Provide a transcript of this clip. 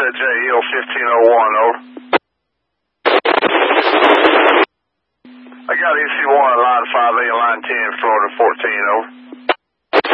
JEO 1501, over. I got EC1 line 5A, line 10, Florida 14, over.